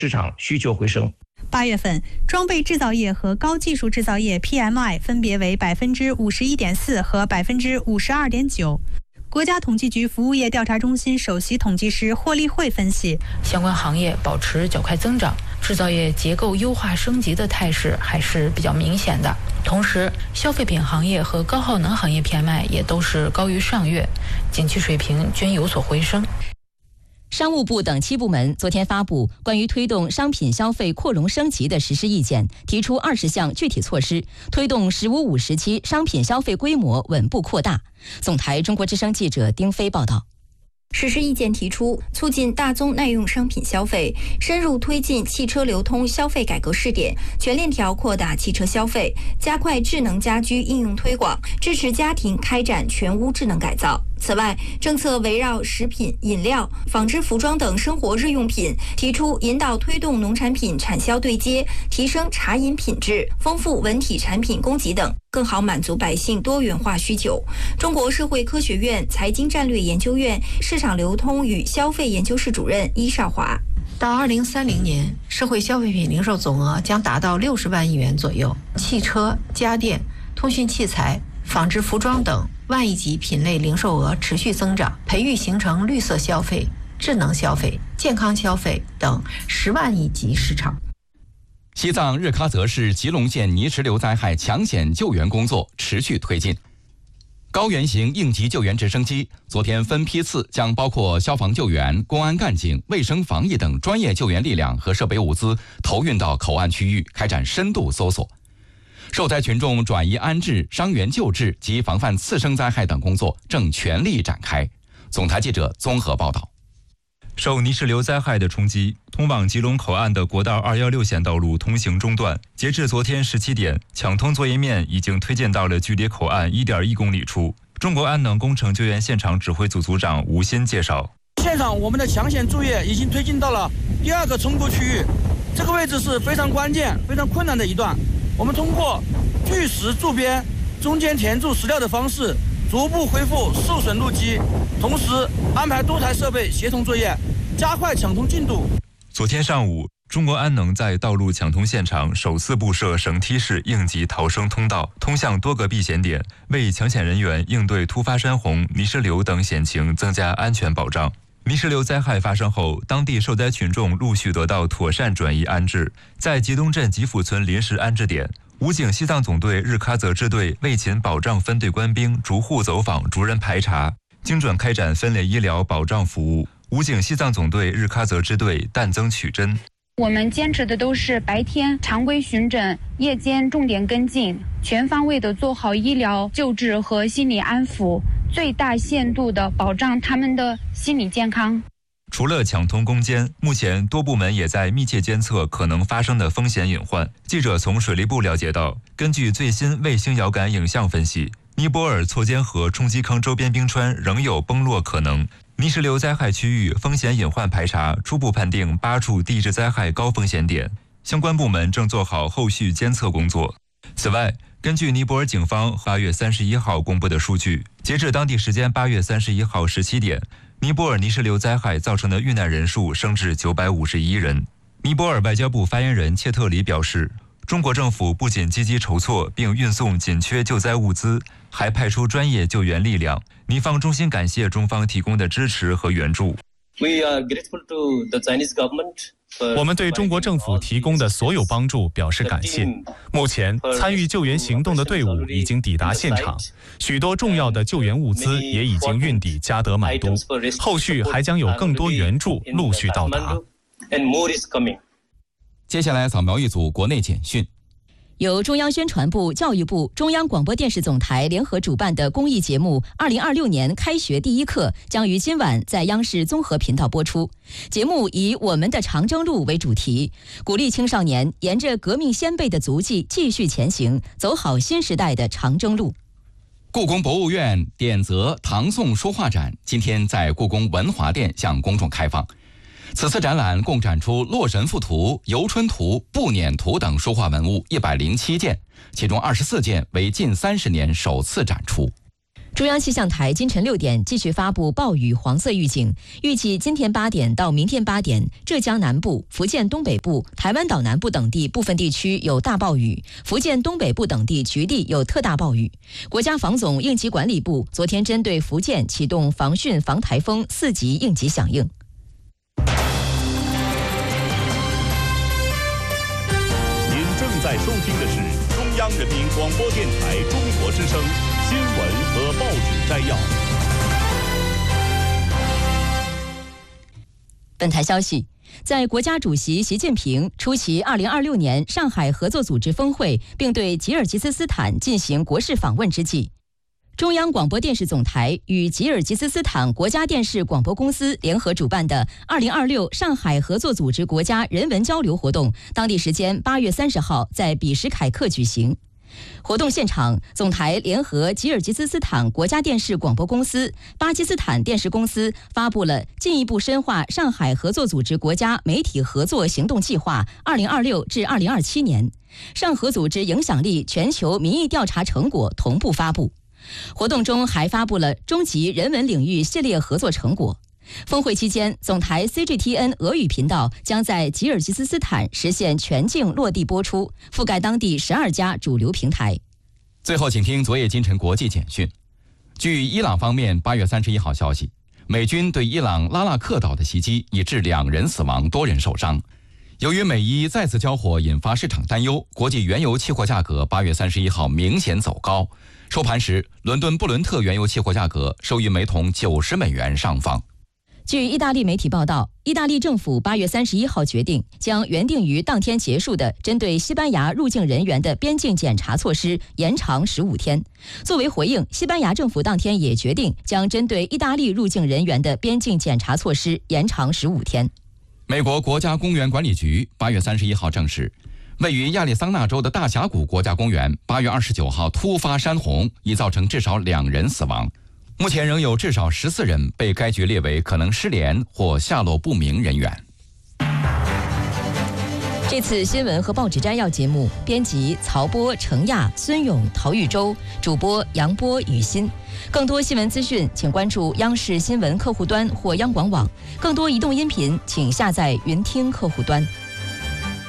市场需求回升。 8月份，装备制造业和高技术制造业 PMI 分别为51.4%和52.9%。国家统计局服务业调查中心首席统计师霍立慧分析， 相关行业保持较快增长，制造业结构优化升级的态势还是比较明显的。同时，消费品行业和高耗能行业 PMI 也都是高于上月，景气水平均有所回升。 商务部等7部门昨天发布关于推动商品消费扩容升级的实施意见，提出20项具体措施，推动“15+5”时期商品消费规模稳步扩大。总台中国之声记者丁飞报道。 实施意见提出，促进大宗耐用商品消费，深入推进汽车流通消费改革试点，全链条扩大汽车消费，加快智能家居应用推广，支持家庭开展全屋智能改造。此外，政策围绕食品、饮料、纺织服装等生活日用品，提出引导推动农产品产销对接，提升茶饮品质，丰富文体产品供给等，更好满足百姓多元化需求。中国社会科学院财经战略研究院市场流通与消费研究室主任伊少华。 到2030年，社会消费品零售总额将达到60万亿元左右，汽车、家电、通讯器材、纺织服装等万亿级品类零售额持续增长，培育形成绿色消费、智能消费、健康消费等10万亿级市场。 西藏日喀则市吉隆县泥石流灾害抢险救援工作持续推进。高原型应急救援直升机昨天分批次将包括消防救援、公安干警、卫生防疫等专业救援力量和设备物资投运到口岸区域，开展深度搜索。受灾群众转移安置、伤员救治及防范次生灾害等工作正全力展开。总台记者综合报道。 受泥石流灾害的冲击，通往吉隆口岸的国道216线道路通行中断。截至昨天17点，抢通作业面已经推进到了距离口岸1.1公里处。中国安能工程救援现场指挥组组长吴鑫介绍， 现场我们的抢险作业已经推进到了第2个冲沟区域，这个位置是非常关键、非常困难的一段。我们通过锯石筑边、中间填筑石料的方式，逐步恢复受损路基，同时安排多台设备协同作业，加快抢通进度。 昨天上午，中国安能在道路抢通现场首次布设绳梯式应急逃生通道，通向多个避险点，为抢险人员应对突发山洪、泥石流等险情增加安全保障。泥石流灾害发生后，当地受灾群众陆续得到妥善转移安置。在吉东镇吉府村临时安置点，武警西藏总队日喀则支队卫勤保障分队官兵逐户走访、逐人排查，精准开展分类医疗保障服务。武警西藏总队日喀则支队淡增取真。 我们坚持的都是白天常规巡诊，夜间重点跟进，全方位的做好医疗救治和心理安抚，最大限度的保障他们的心理健康。 除了抢通攻坚，目前多部门也在密切监测可能发生的风险隐患。记者从水利部了解到，根据最新卫星遥感影像分析，尼泊尔错肩河冲击坑周边冰川仍有崩落可能。泥石流灾害区域风险隐患排查初步判定8处地质灾害高风险点，相关部门正做好后续监测工作。此外，根据尼泊尔警方8月31号公布的数据，截至当地时间8月31号17点，尼泊尔泥石流灾害造成的遇难人数升至951人。尼泊尔外交部发言人切特里表示，中国政府不仅积极筹措并运送紧缺救灾物资，还派出专业救援力量。尼方衷心感谢中方提供的支持和援助。 我们对中国政府提供的所有帮助表示感谢。目前，参与救援行动的队伍已经抵达现场，许多重要的救援物资也已经运抵加德满都，后续还将有更多援助陆续到达。 接下来扫描一组国内简讯。 由中央宣传部、教育部、中央广播电视总台联合主办的公益节目2026年开学第一课将于今晚在央视综合频道播出。节目以我们的长征路为主题，鼓励青少年沿着革命先辈的足迹继续前行，走好新时代的长征路。 故宫博物院典则唐宋书画展今天在故宫文华殿向公众开放。此次展览共展出《洛神赋图》《游春图》《步辇图》等书画文物107件，其中24件为近30年首次展出。 中央气象台今晨6点继续发布暴雨黄色预警，预计今天8点到明天8点，浙江南部、福建东北部、台湾岛南部等地部分地区有大暴雨，福建东北部等地局地有特大暴雨。国家防总应急管理部昨天针对福建启动防汛防台风4级应急响应。 您正在收听的是中央人民广播电台中国之声新闻和报纸摘要。 本台消息，在国家主席习近平出席2026年上海合作组织峰会，并对吉尔吉斯斯坦进行国事访问之际，中央广播电视总台与吉尔吉斯斯坦国家电视广播公司联合主办的2026上海合作组织国家人文交流活动，当地时间8月30号在比什凯克举行。活动现场，总台联合吉尔吉斯斯坦国家电视广播公司、巴基斯坦电视公司发布了进一步深化上海合作组织国家媒体合作行动计划2026至2027年，上合组织影响力全球民意调查成果同步发布。活动中还发布了中级人文领域系列合作成果。峰会期间，总台 CGTN 俄语频道将在吉尔吉斯斯坦实现全境落地播出，覆盖当地12家主流平台。 最后，请听昨夜今晨国际简讯。据伊朗方面8月31号消息，美军对伊朗拉纳克岛的袭击已致2人死亡，多人受伤。由于美伊再次交火引发市场担忧，国际原油期货价格8月31号明显走高。收盘时，伦敦布伦特原油期货价格收于每桶90美元上方。 据意大利媒体报道，意大利政府8月31号决定将原定于当天结束的针对西班牙入境人员的边境检查措施延长15天。作为回应，西班牙政府当天也决定将针对意大利入境人员的边境检查措施延长15天。 美国国家公园管理局8月31号证实，位于亚利桑那州的大峡谷国家公园8月29号突发山洪，已造成至少2人死亡。目前仍有至少14人被该局列为可能失联或下落不明人员。 这次新闻和报纸摘要节目，编辑曹波、程亚、孙勇、陶玉洲，主播杨波、雨欣。更多新闻资讯，请关注央视新闻客户端或央广网。更多移动音频，请下载云听客户端。